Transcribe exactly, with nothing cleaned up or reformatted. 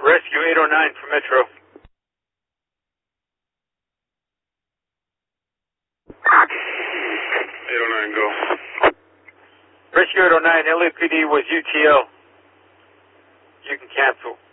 Rescue eight oh nine for Metro. eight oh nine, go. Rescue eight oh nine, L A P D was U T L. You can cancel.